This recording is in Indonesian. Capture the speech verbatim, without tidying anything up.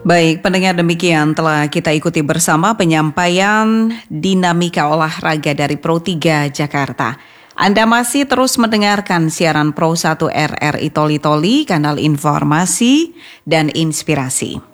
Baik, pendengar, demikian telah kita ikuti bersama penyampaian dinamika olahraga dari Pro tiga Jakarta. Anda masih terus mendengarkan siaran Pro satu R R I Toli Toli, kanal informasi dan inspirasi.